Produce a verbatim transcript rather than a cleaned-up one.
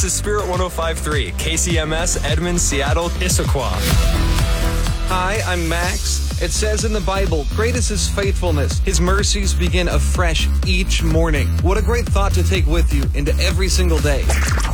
This is Spirit one oh five point three, K C M S, Edmond, Seattle, Issaquah. Hi, I'm Max. It says in the Bible, great is His faithfulness. His mercies begin afresh each morning. What a great thought to take with you into every single day.